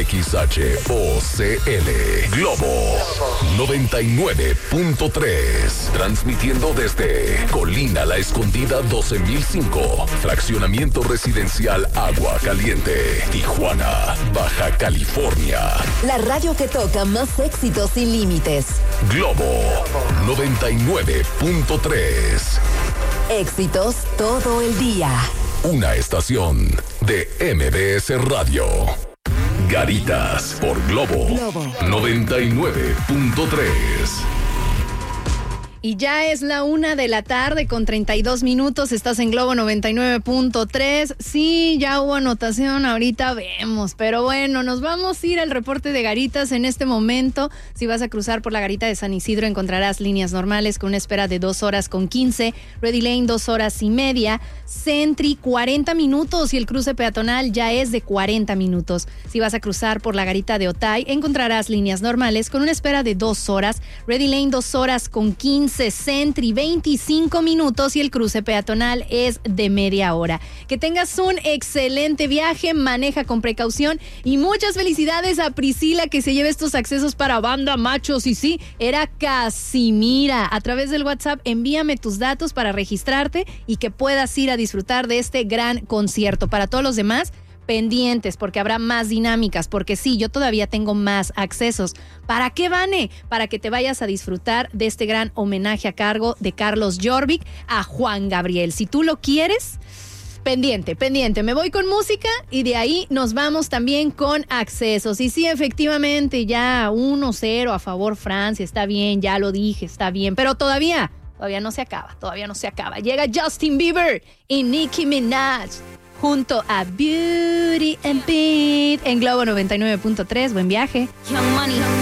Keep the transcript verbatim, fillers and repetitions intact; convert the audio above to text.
X H O C L Globo noventa y nueve punto tres. Transmitiendo desde Colina La Escondida doce mil cinco. Fraccionamiento residencial Agua Caliente, Tijuana, Baja California. La radio que toca más éxitos sin límites. Globo noventa y nueve punto tres. Éxitos todo el día. Una estación de M B S Radio. Garitas por Globo, Globo. noventa y nueve punto tres. Y ya es la una de la tarde con treinta y dos minutos. Estás en Globo noventa y nueve punto tres. Sí, ya hubo anotación, ahorita vemos. Pero bueno, nos vamos a ir al reporte de Garitas en este momento. Si vas a cruzar por la Garita de San Isidro, encontrarás líneas normales con una espera de dos horas con quince. Ready Lane, dos horas y media. Sentry, cuarenta minutos. Y el cruce peatonal ya es de cuarenta minutos. Si vas a cruzar por la Garita de Otay, encontrarás líneas normales con una espera de dos horas. Ready Lane, dos horas con quince. Sentry, veinticinco minutos y el cruce peatonal es de media hora. Que tengas un excelente viaje, maneja con precaución y muchas felicidades a Priscila que se lleva estos accesos para banda machos. Y sí, era Casimira. A través del WhatsApp envíame tus datos para registrarte y que puedas ir a disfrutar de este gran concierto. Para todos los demás, pendientes, porque habrá más dinámicas, porque sí, yo todavía tengo más accesos. ¿Para qué, Vane? Para que te vayas a disfrutar de este gran homenaje a cargo de Carlos Jorvik a Juan Gabriel. Si tú lo quieres, pendiente, pendiente. Me voy con música y de ahí nos vamos también con accesos. Y sí, efectivamente, ya uno cero a favor Francia, está bien, ya lo dije, está bien, pero todavía, todavía no se acaba, todavía no se acaba. Llega Justin Bieber y Nicki Minaj junto a Beauty and Beat en Globo noventa y nueve punto tres. Buen viaje. Young Money.